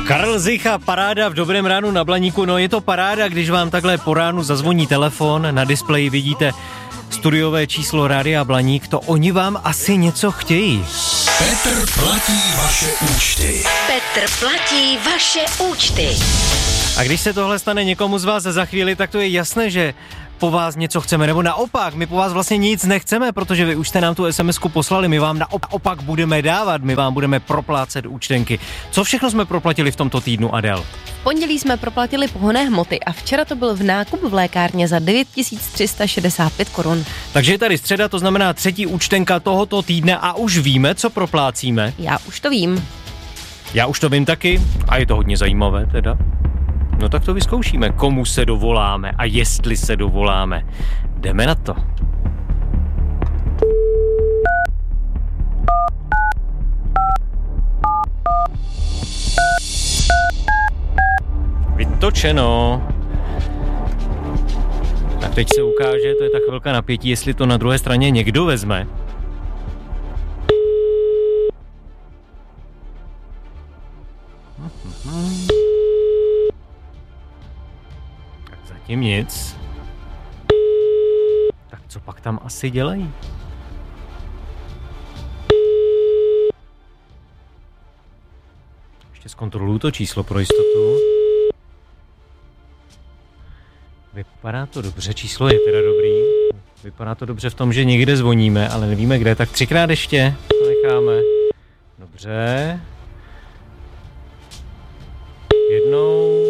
Karel Zich a paráda v dobrém ránu na Blaníku. No je to paráda, když vám takhle po ránu zazvoní telefon, na displeji vidíte studiové číslo Rádia Blaník, to oni vám asi něco chtějí. Petr platí vaše účty. Petr platí vaše účty. A když se tohle stane někomu z vás za chvíli, tak to je jasné, že po vás něco chceme, nebo naopak, my po vás vlastně nic nechceme, protože vy už jste nám tu SMS-ku poslali, my vám naopak budeme dávat, my vám budeme proplácet účtenky. Co všechno jsme proplatili v tomto týdnu, Adel? V pondělí jsme proplatili pohonné hmoty a včera to byl v nákup v lékárně za 9365 korun. Takže je tady středa, to znamená třetí účtenka tohoto týdne a už víme, co proplácíme. Já už to vím. Já už to vím taky a je to hodně zajímavé teda. No tak to vyzkoušíme, komu se dovoláme a jestli se dovoláme. Jdeme na to. Vytočeno. Tak teď se ukáže, to je ta chvilka napětí, jestli to na druhé straně někdo vezme. Tak zatím nic. Tak co pak tam asi dělají? Ještě zkontroluju to číslo pro jistotu. Vypadá to dobře, číslo je teda dobrý. Vypadá to dobře v tom, že někde zvoníme, ale nevíme kde, tak 3krát ještě to necháme. Dobře. Jednou.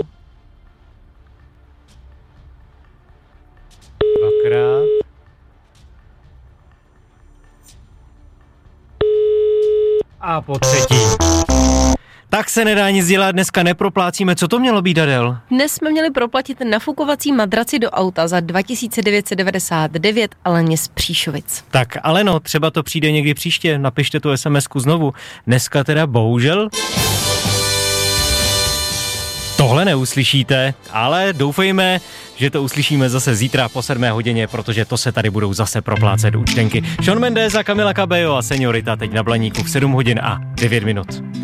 Dvakrát. A po třetí. Tak se nedá nic dělat, dneska neproplácíme. Co to mělo být, Adel? Dnes jsme měli proplatit nafukovací madraci do auta za 2999 Aleně z Příšovic. Tak, ale no, třeba to přijde někdy příště, napište tu SMS-ku znovu. Dneska teda bohužel tohle neuslyšíte, ale doufejme, že to uslyšíme zase zítra po 7 hodině, protože to se tady budou zase proplácet účtenky. Shawn Mendes a Camila Cabello a Seniorita teď na Blaníku v 7 hodin a 9 minut.